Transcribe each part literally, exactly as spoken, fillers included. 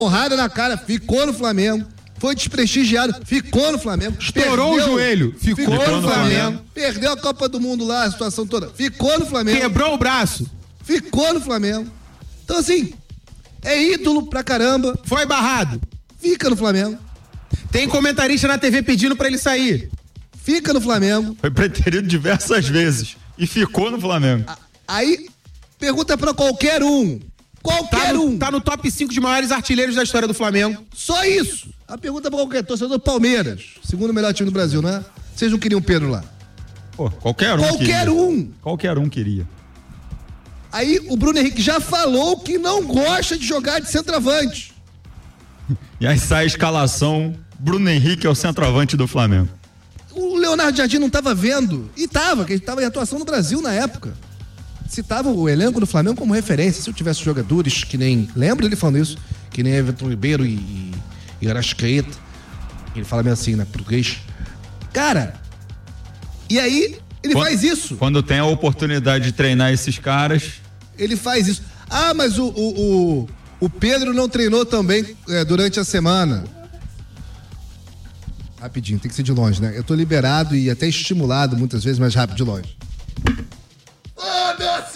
porrada na cara, ficou no Flamengo. Foi desprestigiado, ficou no Flamengo. Estourou perdeu, o joelho, ficou, ficou no, no Flamengo. Flamengo. Perdeu a Copa do Mundo lá, a situação toda. Ficou no Flamengo. Quebrou o braço. Ficou no Flamengo. Então, assim, é ídolo pra caramba. Foi barrado. Fica no Flamengo. Tem comentarista na T V pedindo pra ele sair. Fica no Flamengo. Foi preterido diversas vezes. E ficou no Flamengo. Aí, pergunta pra qualquer um. Qualquer tá no, um. Tá no top cinco de maiores artilheiros da história do Flamengo. Só isso. A pergunta pra qualquer torcedor do Palmeiras. Segundo melhor time do Brasil, não é? Vocês não queriam o Pedro lá? Pô, qualquer um Qualquer queria. um. Qualquer um queria. Aí o Bruno Henrique já falou que não gosta de jogar de centroavante. E aí sai a escalação, Bruno Henrique é o centroavante do Flamengo. O Leonardo Jardim não estava vendo, e estava, que ele estava em atuação no Brasil na época. Citava o elenco do Flamengo como referência. Se eu tivesse jogadores que nem, lembra ele falando isso, que nem Everton Ribeiro e, e, e Arrascaeta, ele fala meio assim, né, português. Cara, e aí ele quando, faz isso. Quando tem a oportunidade de treinar esses caras... Ele faz isso. Ah, mas o, o, o, o Pedro não treinou também é, durante a semana. Rapidinho, tem que ser de longe, né? Eu tô liberado e até estimulado muitas vezes, mas rápido, de longe. Foda-se!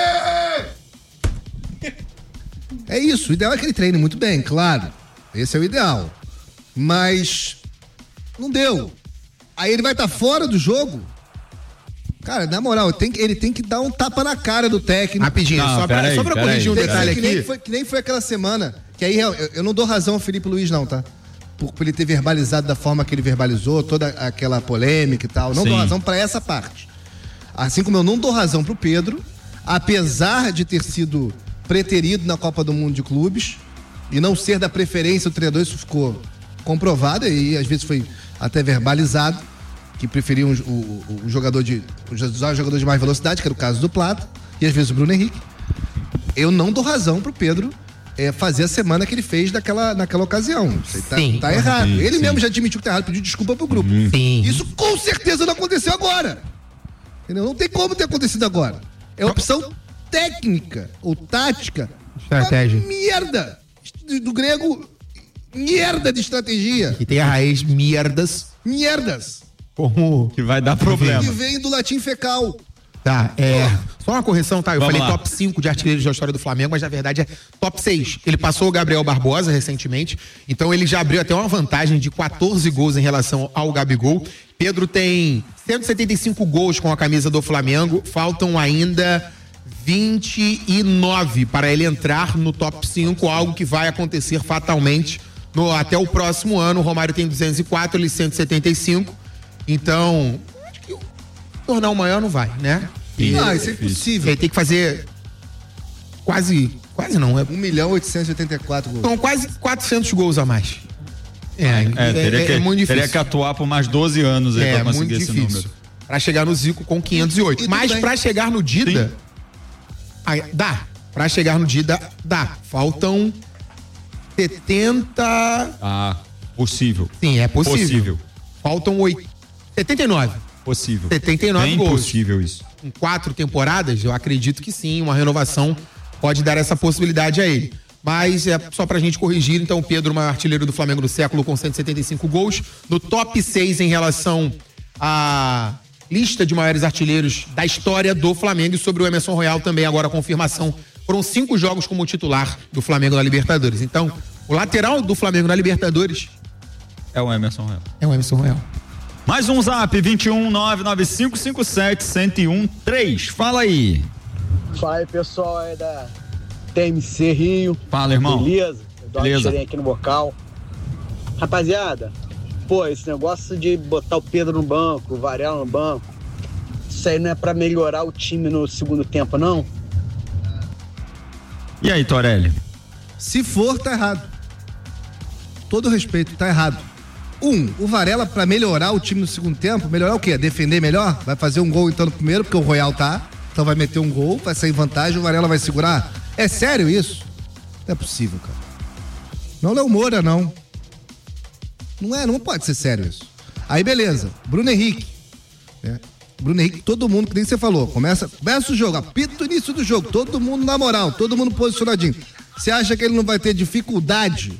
É isso, o ideal é que ele treine muito bem, claro. Esse é o ideal. Mas não deu. Aí ele vai estar tá fora do jogo. Cara, na moral, tem, ele tem que dar um tapa na cara do técnico. Rapidinho, não, só pra, aí, só pra corrigir um detalhe que aqui. Nem foi, que nem foi aquela semana, que aí eu, eu não dou razão ao Felipe Luiz não, tá? Por, por ele ter verbalizado da forma que ele verbalizou, toda aquela polêmica e tal. Não Sim. dou razão pra essa parte. Assim como eu não dou razão pro Pedro, apesar de ter sido preterido na Copa do Mundo de Clubes e não ser da preferência do treinador, isso ficou comprovado e às vezes foi até verbalizado, que preferiam o, o, o jogador de os jogadores de mais velocidade, que era o caso do Plata, e às vezes o Bruno Henrique. Eu não dou razão pro Pedro é, fazer a semana que ele fez naquela, naquela ocasião. Isso tá, tá errado. Sim, ele sim. mesmo já admitiu que tá errado, pediu desculpa pro grupo. Sim. Isso com certeza não aconteceu agora. Entendeu? Não tem como ter acontecido agora. É opção técnica ou tática. Estratégia. Merda. Do grego, merda de estratégia. E tem a raiz merdas. Merdas. Como que vai dar problema. Que vem do latim fecal. Tá, é. Oh. Só uma correção, tá? Eu Vamos falei lá. top cinco de artilheiros da história do Flamengo, mas na verdade é top seis. Ele passou o Gabriel Barbosa recentemente, então ele já abriu até uma vantagem de quatorze gols em relação ao Gabigol. Pedro tem cento e setenta e cinco gols com a camisa do Flamengo, faltam ainda vinte e nove para ele entrar no top cinco, algo que vai acontecer fatalmente no, até o próximo ano. O Romário tem duzentos e quatro, ele cento e setenta e cinco. Então, acho que tornar o maior não vai, né? E, ah, isso é impossível. Ele tem que fazer quase, quase não. É um milhão oitocentos e oitenta e quatro gols. São quase quatrocentos gols a mais. É, é, é, teria, é, que, é muito difícil. teria que atuar por mais doze anos aí é, pra conseguir muito esse difícil. número. Pra chegar no Zico com quinhentos e oito. E Mas pra chegar no Dida, aí, dá. Pra chegar no Dida, dá. Faltam setenta... Ah, possível. Sim, é possível. Possível. Faltam oito... setenta e nove. Possível. setenta e nove Bem gols. possível isso. Em quatro temporadas, eu acredito que sim, uma renovação pode dar essa possibilidade a ele. Mas é só pra gente corrigir, então o Pedro, maior artilheiro do Flamengo do século, com cento e setenta e cinco gols. No top seis em relação à lista de maiores artilheiros da história do Flamengo. E sobre o Emerson Royal também, agora a confirmação. Foram cinco jogos como titular do Flamengo na Libertadores. Então, o lateral do Flamengo na Libertadores é o Emerson Royal. É o Emerson Royal. Mais um zap, vinte e um, nove nove cinco cinco sete, zero um três. Fala aí. Fala aí, pessoal aí da T M C Rio. Fala, irmão. Beleza? Eu dou Beleza. uma aqui no bocal. Rapaziada, pô, esse negócio de botar o Pedro no banco, o Varela no banco, isso aí não é pra melhorar o time no segundo tempo, não? E aí, Torelli? Se for, tá errado. Todo respeito, tá errado. Um, o Varela, pra melhorar o time no segundo tempo, melhorar o quê? Defender melhor? Vai fazer um gol então no primeiro, porque o Royal tá. Então vai meter um gol, vai sair em vantagem, o Varela vai segurar. É sério isso? Não é possível, cara. Não é o Moura, não. Não é, não pode ser sério isso. Aí beleza, Bruno Henrique. Né? Bruno Henrique, todo mundo, que nem você falou, começa, começa o jogo, apita o início do jogo, todo mundo na moral, todo mundo posicionadinho. Você acha que ele não vai ter dificuldade